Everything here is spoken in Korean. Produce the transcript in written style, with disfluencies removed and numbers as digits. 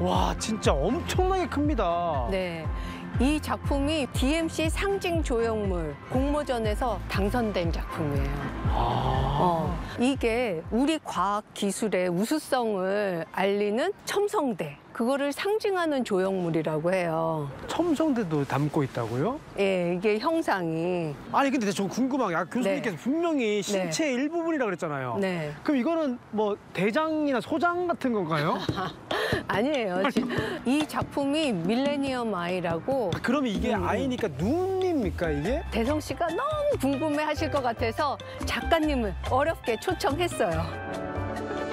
와, 진짜 엄청나게 큽니다. 네. 이 작품이 DMC 상징 조형물 공모전에서 당선된 작품이에요. 이게 우리 과학 기술의 우수성을 알리는 첨성대, 그거를 상징하는 조형물이라고 해요. 첨성대도 담고 있다고요? 예, 이게 형상이. 아니 근데 저 궁금한 게 교수님께서 네. 분명히 신체의 일부분이라고 그랬잖아요. 네. 그럼 이거는 뭐 대장이나 소장 같은 건가요? 아니에요. 이 작품이 밀레니엄 아이라고. 그러면 이게 아이니까 눈입니까 이게? 대성 씨가 너무 궁금해 하실 것 같아서 작가님을 어렵게 초청했어요.